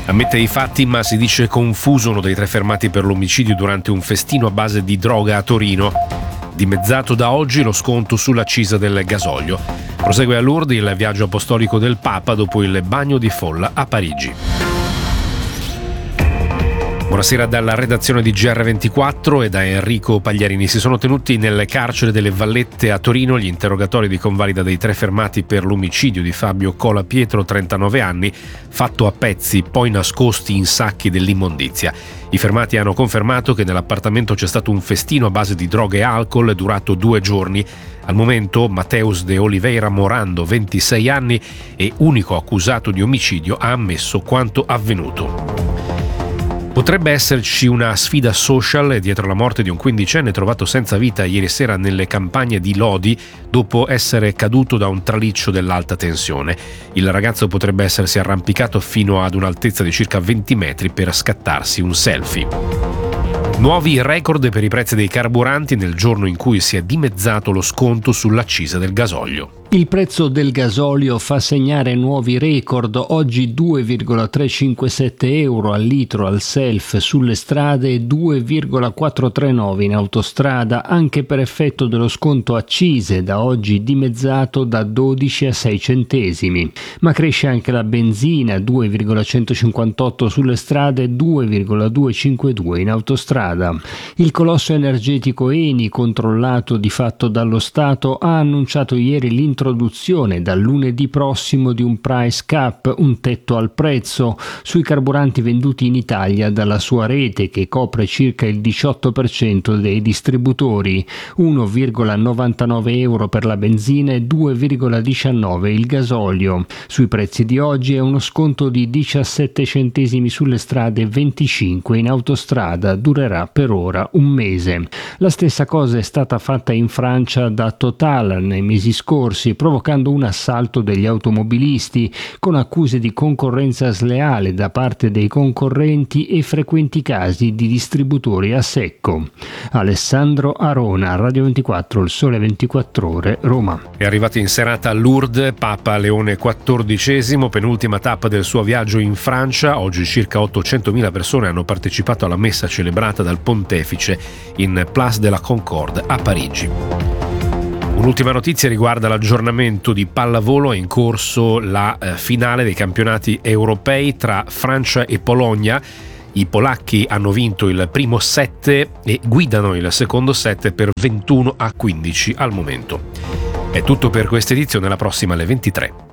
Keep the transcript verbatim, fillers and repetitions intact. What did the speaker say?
Ammette i fatti, ma si dice confuso uno dei tre fermati per l'omicidio durante un festino a base di droga a Torino. Dimezzato da oggi lo sconto sull'accisa del gasolio. Prosegue a Lourdes il viaggio apostolico del Papa dopo il bagno di folla a Parigi. Buonasera dalla redazione di G R ventiquattro e da Enrico Pagliarini. Si sono tenuti nelle carceri delle Vallette a Torino gli interrogatori di convalida dei tre fermati per l'omicidio di Fabio Colapietro, trentanove anni, fatto a pezzi, poi nascosti in sacchi dell'immondizia. I fermati hanno confermato che nell'appartamento c'è stato un festino a base di droga e alcol durato due giorni. Al momento Mateus de Oliveira Morando, ventisei anni e unico accusato di omicidio, ha ammesso quanto avvenuto. Potrebbe esserci una sfida social dietro la morte di un quindicenne trovato senza vita ieri sera nelle campagne di Lodi dopo essere caduto da un traliccio dell'alta tensione. Il ragazzo potrebbe essersi arrampicato fino ad un'altezza di circa venti metri per scattarsi un selfie. Nuovi record per i prezzi dei carburanti nel giorno in cui si è dimezzato lo sconto sull'accisa del gasolio. Il prezzo del gasolio fa segnare nuovi record, oggi due virgola trecentocinquantasette euro al litro al self sulle strade e due virgola quattrocentotrentanove in autostrada, anche per effetto dello sconto accise, da oggi dimezzato da dodici a sei centesimi. Ma cresce anche la benzina, due virgola centocinquantotto sulle strade e due virgola duecentocinquantadue in autostrada. Il colosso energetico Eni, controllato di fatto dallo Stato, ha annunciato ieri l'introduzione Introduzione dal lunedì prossimo di un price cap, un tetto al prezzo, sui carburanti venduti in Italia dalla sua rete, che copre circa il diciotto per cento dei distributori, uno virgola novantanove euro per la benzina e due virgola diciannove il gasolio. Sui prezzi di oggi è uno sconto di diciassette centesimi sulle strade e venticinque in autostrada, durerà per ora un mese. La stessa cosa è stata fatta in Francia da Total nei mesi scorsi, provocando un assalto degli automobilisti con accuse di concorrenza sleale da parte dei concorrenti e frequenti casi di distributori a secco. Alessandro Arona, Radio ventiquattro, Il Sole ventiquattro Ore, Roma. È arrivato in serata a Lourdes Papa Leone quattordicesimo, penultima tappa del suo viaggio in Francia. Oggi circa ottocentomila persone hanno partecipato alla messa celebrata dal pontefice in Place de la Concorde a Parigi. Un'ultima notizia riguarda l'aggiornamento di pallavolo. È in corso la eh, finale dei campionati europei tra Francia e Polonia. I polacchi hanno vinto il primo set e guidano il secondo set per ventuno a quindici al momento. È tutto per questa edizione, la prossima alle ventitré.